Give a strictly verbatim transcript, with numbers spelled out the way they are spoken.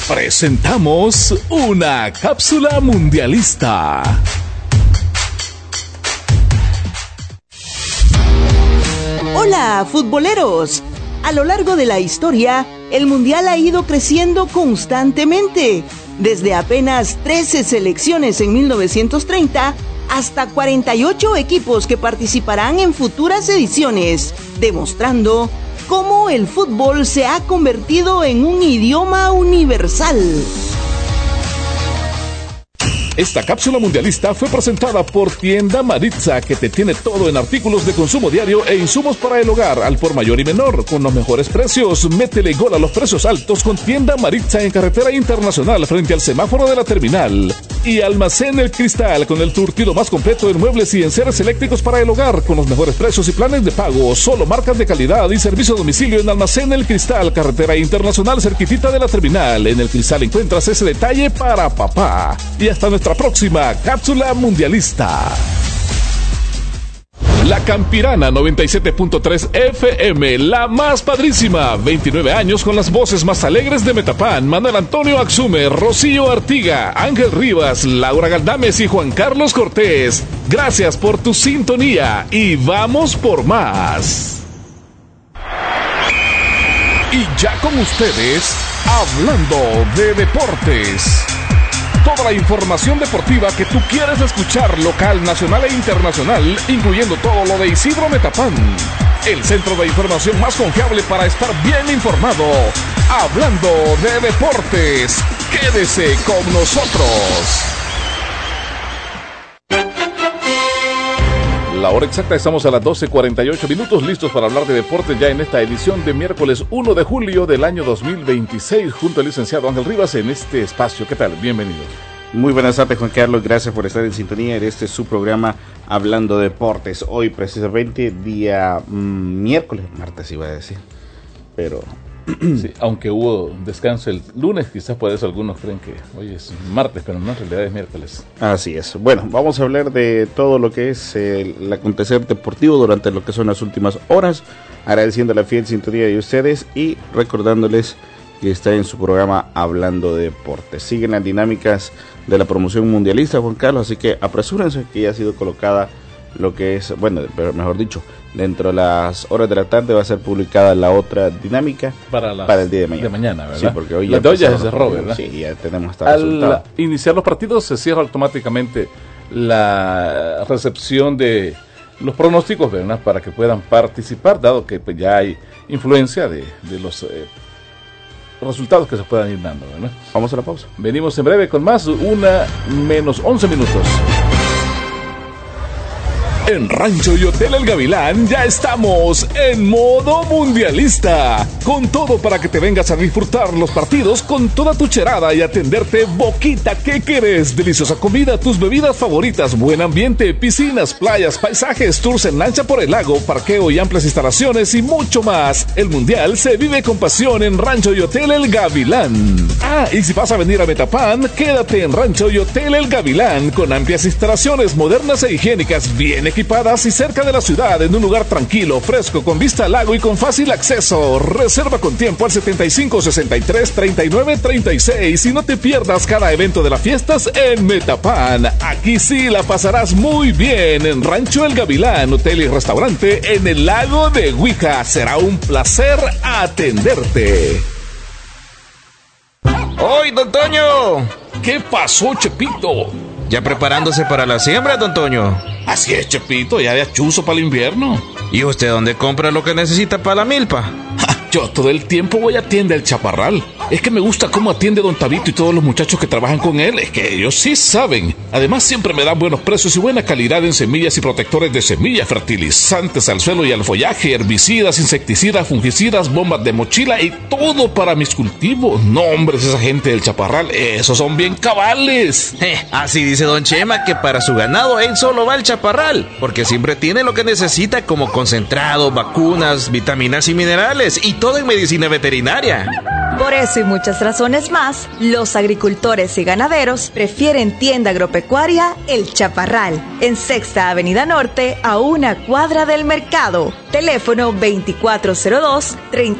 Presentamos una cápsula mundialista. Hola, futboleros. A lo largo de la historia, el mundial ha ido creciendo constantemente, desde apenas trece selecciones en mil novecientos treinta hasta cuarenta y ocho equipos que participarán en futuras ediciones, demostrando cómo el fútbol se ha convertido en un idioma universal. Esta cápsula mundialista fue presentada por Tienda Maritza, que te tiene todo en artículos de consumo diario e insumos para el hogar, al por mayor y menor, con los mejores precios. Métele gol a los precios altos con Tienda Maritza en Carretera Internacional frente al semáforo de la terminal. Y Almacén El Cristal, con el surtido más completo en muebles y enseres eléctricos para el hogar, con los mejores precios y planes de pago. Solo marcas de calidad y servicio a domicilio en Almacén El Cristal, Carretera Internacional, cerquitita de la terminal. En El Cristal encuentras ese detalle para papá. Y hasta nuestra próxima cápsula mundialista. La Campirana noventa y siete punto tres F M, la más padrísima. veintinueve años con las voces más alegres de Metapán. Manuel Antonio Axume, Rocío Artiga, Ángel Rivas, Laura Galdames y Juan Carlos Cortés. Gracias por tu sintonía y vamos por más. Y ya con ustedes, hablando de deportes. Toda la información deportiva que tú quieres escuchar, local, nacional e internacional, incluyendo todo lo de Isidro Metapán, el centro de información más confiable para estar bien informado. Hablando de deportes, quédese con nosotros. La hora exacta, estamos a las doce cuarenta y ocho minutos, listos para hablar de deportes ya en esta edición de miércoles uno de julio del año dos mil veintiséis, junto al licenciado Ángel Rivas en este espacio. ¿Qué tal? Bienvenido. Muy buenas tardes, Juan Carlos, gracias por estar en sintonía en este su programa Hablando de Deportes. Hoy precisamente día mmm, miércoles, martes iba a decir, pero... Sí, aunque hubo descanso el lunes, quizás por eso algunos creen que hoy es martes, pero no, en realidad es miércoles. Así es. Bueno, vamos a hablar de todo lo que es eh, el acontecer deportivo durante lo que son las últimas horas, agradeciendo la fiel sintonía de ustedes y recordándoles que está en su programa Hablando de Deportes. Siguen las dinámicas de la promoción mundialista, Juan Carlos, así que apresúrense, que ya ha sido colocada lo que es, bueno, mejor dicho, dentro de las horas de la tarde va a ser publicada la otra dinámica para, las, para el día de mañana. De mañana, ¿verdad? Sí, porque hoy la ya, de hoy ya se cerró, ¿verdad? Sí, ya tenemos hasta Al resultado. Iniciar los partidos se cierra automáticamente la recepción de los pronósticos, ¿verdad? Para que puedan participar, dado que pues, ya hay influencia de, de los eh, resultados que se puedan ir dando, ¿verdad? Vamos a la pausa. Venimos en breve con más, una menos once minutos. En Rancho y Hotel El Gavilán ya estamos en modo mundialista, con todo para que te vengas a disfrutar los partidos con toda tu cherada y atenderte boquita que querés, deliciosa comida, tus bebidas favoritas, buen ambiente, piscinas, playas, paisajes, tours en lancha por el lago, parqueo y amplias instalaciones y mucho más. El mundial se vive con pasión en Rancho y Hotel El Gavilán. Ah, y si vas a venir a Metapán, quédate en Rancho y Hotel El Gavilán, con amplias instalaciones modernas e higiénicas, bien equipadas y cerca de la ciudad, en un lugar tranquilo, fresco, con vista al lago y con fácil acceso. Reserva con tiempo al setenta y cinco sesenta y tres treinta y nueve treinta y seis y no te pierdas cada evento de las fiestas en Metapán. Aquí sí la pasarás muy bien en Rancho El Gavilán, hotel y restaurante en el lago de Huija. Será un placer atenderte. ¡Hoy, don Toño! ¿Qué pasó, Chepito? ¿Ya preparándose para la siembra, don Toño? Así es, Chepito, ya de chuzo para el invierno. ¿Y usted dónde compra lo que necesita para la milpa? Ja, yo todo el tiempo voy a Tienda El Chaparral. Es que me gusta cómo atiende don Tabito y todos los muchachos que trabajan con él. Es que ellos sí saben. Además, siempre me dan buenos precios y buena calidad en semillas y protectores de semillas, fertilizantes al suelo y al follaje, herbicidas, insecticidas, fungicidas, bombas de mochila y todo para mis cultivos. No, hombre, esa gente del Chaparral, esos son bien cabales. Eh, así dice don Chema que para su ganado él solo va al Chaparral, porque siempre tiene lo que necesita como concentrado, vacunas, vitaminas y minerales, y todo en medicina veterinaria. Por eso y muchas razones más, los agricultores y ganaderos prefieren Tienda Agropecuaria El Chaparral, en Sexta Avenida Norte, a una cuadra del mercado. Teléfono veinticuatro cero dos, treinta